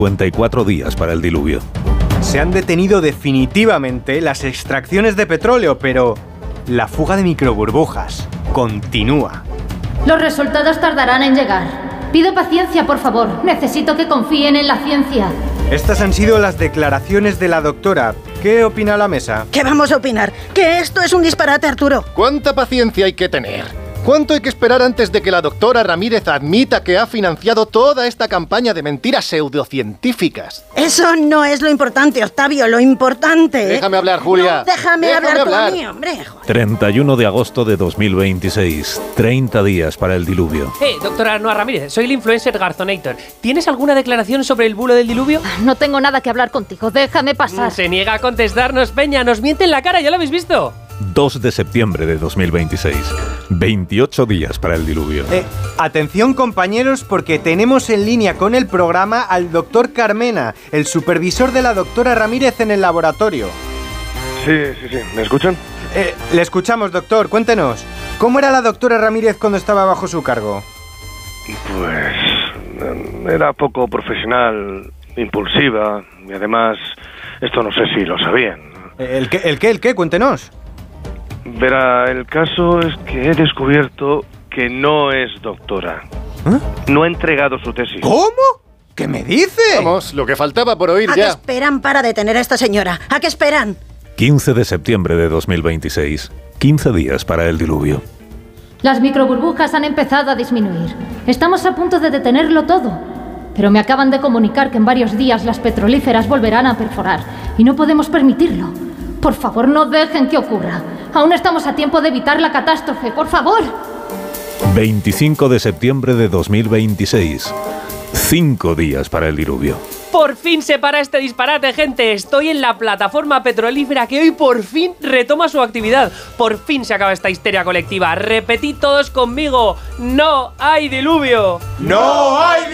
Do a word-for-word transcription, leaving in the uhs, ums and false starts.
cincuenta y cuatro días para el diluvio. Se han detenido definitivamente las extracciones de petróleo, pero la fuga de microburbujas continúa. Los resultados tardarán en llegar. Pido paciencia, por favor. Necesito que confíen en la ciencia. Estas han sido las declaraciones de la doctora. ¿Qué opina la mesa? ¿Qué vamos a opinar? Que esto es un disparate, Arturo. ¿Cuánta paciencia hay que tener? ¿Cuánto hay que esperar antes de que la doctora Ramírez admita que ha financiado toda esta campaña de mentiras pseudocientíficas? Eso no es lo importante, Octavio. Lo importante... Déjame hablar, Julia. No, déjame, déjame hablar, hablar. tú a mí, hombre. Joder. treinta y uno de agosto de dos mil veintiséis. treinta días para el diluvio. Eh, doctora Noa Ramírez, soy el influencer Garzonator. ¿Tienes alguna declaración sobre el bulo del diluvio? No tengo nada que hablar contigo. Déjame pasar. Se niega a contestarnos, Peña. Nos miente en la cara, ¿ya lo habéis visto? dos de septiembre de dos mil veintiséis. veintiocho días para el diluvio. Eh, atención, compañeros, porque tenemos en línea con el programa al doctor Carmena, el supervisor de la doctora Ramírez en el laboratorio. Sí, sí, sí. ¿Me escuchan? Eh, le escuchamos, doctor. Cuéntenos. ¿Cómo era la doctora Ramírez cuando estaba bajo su cargo? Pues... era poco profesional, impulsiva, y además... esto no sé si lo sabían. ¿El qué? ¿El qué? ¿El qué? Cuéntenos. Verá, el caso es que he descubierto que no es doctora. ¿Eh? No ha entregado su tesis. ¿Cómo? ¿Qué me dice? Vamos, lo que faltaba por oír ¿A qué ya. esperan para detener a esta señora? ¿A qué esperan? quince de septiembre de dos mil veintiséis. quince días para el diluvio. Las microburbujas han empezado a disminuir. Estamos a punto de detenerlo todo. Pero me acaban de comunicar que en varios días las petrolíferas volverán a perforar. Y no podemos permitirlo. Por favor, no dejen que ocurra. Aún estamos a tiempo de evitar la catástrofe. ¡Por favor! veinticinco de septiembre de dos mil veintiséis. cinco días para el diluvio. Por fin se para este disparate, gente. Estoy en la plataforma petrolífera que hoy por fin retoma su actividad. Por fin se acaba esta histeria colectiva. Repetid todos conmigo. ¡No hay diluvio! ¡No hay